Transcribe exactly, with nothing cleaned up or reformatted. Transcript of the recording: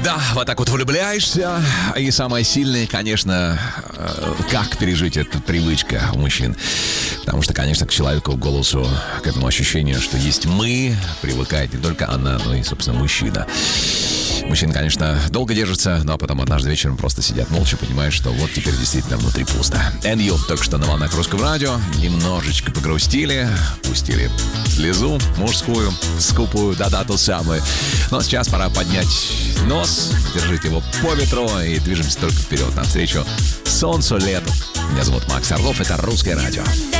Да, вот так вот влюбляешься. И самое сильное, конечно, как пережить эту привычку у мужчин. Потому что, конечно, к человеку, к голосу, к этому ощущению, что есть мы, привыкает не только она, но и, собственно, мужчина. Мужчина, конечно, долго держится, но потом однажды вечером просто сидят молча, понимают, что вот теперь действительно внутри пусто. And You только что на волнах Русского радио. Немножечко погрустили, пустили слезу мужскую, скупую, да-да, ту самую. Но сейчас пора поднять нос, держать его по ветру и движемся только вперед, навстречу солнцу, лету. Меня зовут Макс Орлов, это Русское радио.